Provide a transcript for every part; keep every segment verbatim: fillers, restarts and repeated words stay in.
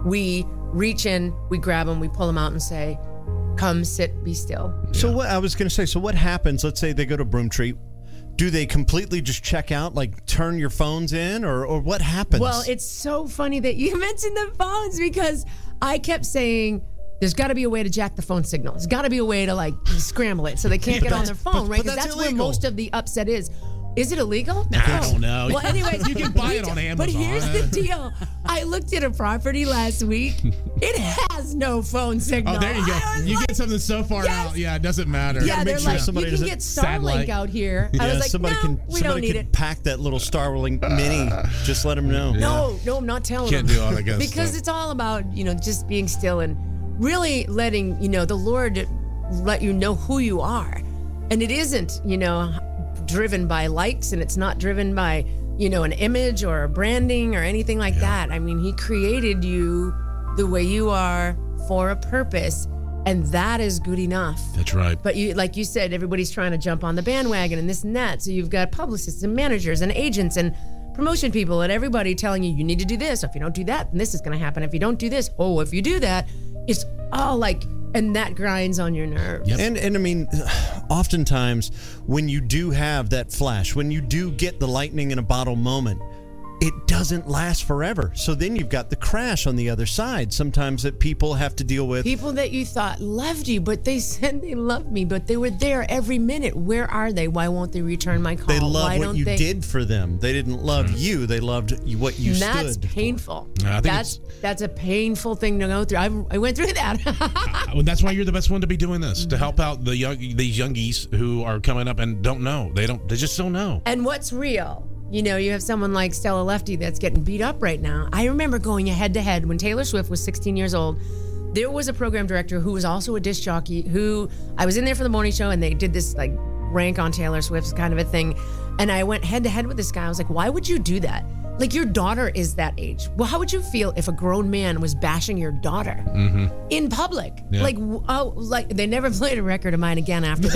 we reach in, we grab them, we pull them out and say, come sit, be still. So what I was going to say, so what happens, let's say they go to Broomtree, do they completely just check out, like turn your phones in, or, or what happens? Well, it's so funny that you mentioned the phones because I kept saying, there's got to be a way to jack the phone signal. There's got to be a way to like scramble it so they can't get on their phone, but, right? Because that's, that's where most of the upset is. Is it illegal? No. I don't know. Well, anyway, you can buy it on Amazon. But here's the deal. I looked at a property last week. It has no phone signal. Oh, there you go. You like, get something so far yes. out. Yeah, it doesn't matter. Yeah, they're sure like, you can get Starlink out here. Yeah, I was like, somebody no, can, we somebody don't need can it. pack that little Starlink mini. Just let them know. Yeah. No, no, I'm not telling Can't them. do all that good Because stuff. it's all about, you know, just being still and really letting, you know, the Lord let you know who you are. And it isn't, you know, driven by likes, and it's not driven by, you know, an image or a branding or anything like yeah. that. I mean, he created you the way you are for a purpose, and that is good enough. That's right. But you, like you said, everybody's trying to jump on the bandwagon and this and that. So you've got publicists and managers and agents and promotion people and everybody telling you, you need to do this. If you don't do that, then this is going to happen. If you don't do this, oh, if you do that, it's all like, and that grinds on your nerves. Yep. And and I mean, oftentimes when you do have that flash, when you do get the lightning in a bottle moment, it doesn't last forever. So then you've got the crash on the other side. Sometimes that people have to deal with. People that you thought loved you, but they said they loved me, but they were there every minute. Where are they? Why won't they return my call? They love Why what don't you they? did for them. They didn't love mm. you. They loved what you That's stood painful. Yeah, I think that's that's a painful thing to go through. I, I went through that. uh, that's why you're the best one to be doing this, mm-hmm. to help out the young these youngies who are coming up and don't know. They don't. They just don't know. And what's real? You know, you have someone like Stella Lefty that's getting beat up right now. I remember going head to head when Taylor Swift was sixteen years old. There was a program director who was also a disc jockey who I was in there for the morning show, and they did this like rank on Taylor Swift's kind of a thing. And I went head to head with this guy. I was like, why would you do that? Like, your daughter is that age. Well, how would you feel if a grown man was bashing your daughter mm-hmm. in public? Yeah. Like, oh, like they never played a record of mine again after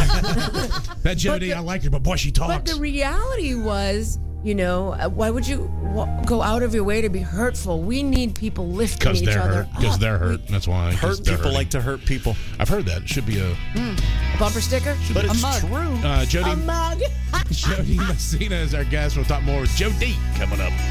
that. That Jody, I liked her, but boy, she talks. But the reality was, you know, why would you go out of your way to be hurtful? We need people lifting each they're other hurt. Because they're hurt. That's why. Hurt people like to hurt people. I've heard that. It should be a... Mm. A bumper sticker? But a it's mug. true. Uh, Jody, a mug. Jody Messina is our guest. We'll talk more with Joe D coming up.